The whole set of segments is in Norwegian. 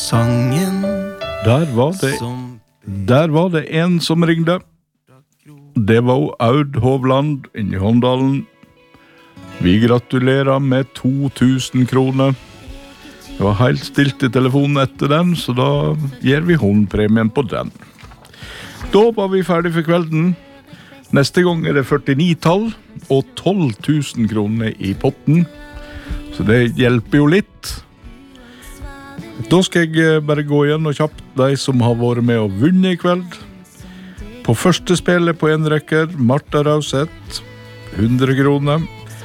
sangen. Der var det en som ringde. Det var Aud Hovland inne I Håndalen. Vi gratulerer med 2000 kroner. Det var helt stilt I telefonen etter den, så da gir vi håndpremien på den. Da var vi ferdig for kvelden. Neste gang det 49-tall og 12 000 kroner I potten. Så det hjelper jo litt. Da skal jeg bare gå igjen og kjapt de som har vært med og vunnet I kveld. På første spillet på en rekker, Martha Rauseth, 100 kroner.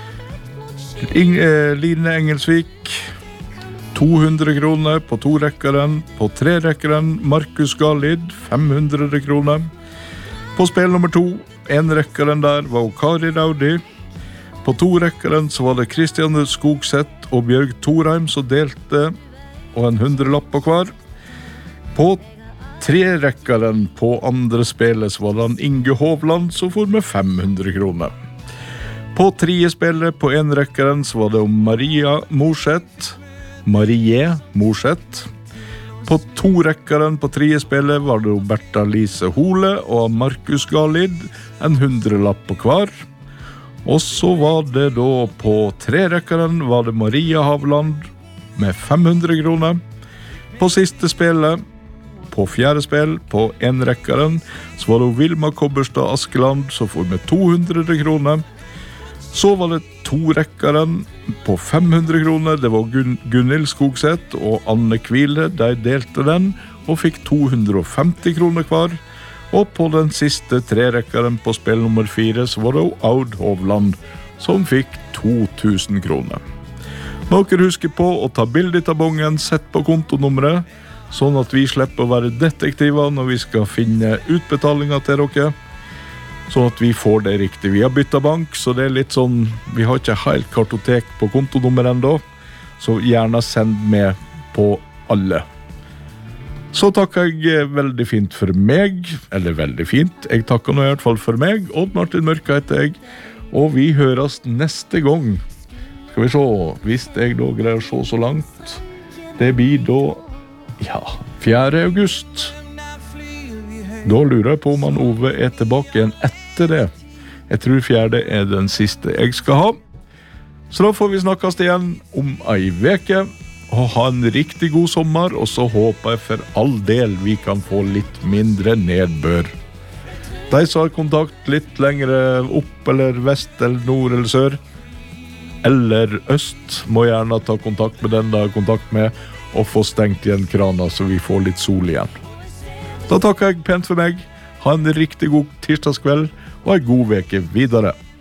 Line Engelsvik, 200 kroner på to rekkeren. På tre rekkeren, Markus Galid, 500 kroner. På spill nummer 2, en rekkeren der var Kari Raudi. På to rekkeren så var det Kristian Skogseth og Bjørg Thorheim som delte, og en 100-lapp på hver. På tre rekkeren på andre spillet så var det Inge Hovland som får med 500 kroner. På tredje spillet på en rekkeren så var det Marie Morseth. På to rekkeren på tredje spillet var det Bertha Lise Hole og Markus Galid, en 100-lapp på hver. Og så var det da på tre rekkeren var det Maria Havland med 500 kroner. På siste spillet, på fjerde spill, på en rekkeren, så var det Vilma Kobberstad Askeland som får med 200 kroner. Så var det to rekkeren på 500 kroner. Det var Gunhild Skogseth og Anne Kvile. De delte den og fikk 250 kroner hver. Og på den siste tre rekkeren på spill nummer 4 så var det Aud Hovland som fikk 2000 kroner. Må dere huske på å ta bilde av bongen, sett på kontonummeret, sånn at vi slipper å være detektiver når vi skal finne utbetalinger til dere, sånn at vi får det riktig. Vi har byttet bank, så det litt sånn, vi har ikke helt kartotek på kontonummer enda, så gjerne send med på alle. Så takker jeg veldig fint for meg, eller veldig fint, jeg takker nå I hvert fall for meg, Odd Martin Mørka heter jeg, og vi høres neste gang. Skal vi se, hvis jeg da greier å se så langt, det blir da, 4. august. Da lurer jeg på om Ove tilbake igjen etter det. Jeg tror 4. den siste jeg skal ha. Så da får vi snakkes igjen om ei veke. Og ha en riktig god sommer, og så håper jeg for all del vi kan få litt mindre nedbør. De som har kontakt litt lengre opp, eller vest, eller nord, eller sør, eller øst, må gjerne ta kontakt med den de har kontakt med, og få stengt igjen krana så vi får litt sol igjen. Da takker jeg pent for meg. Ha en riktig god tirsdagskveld og en god veke videre.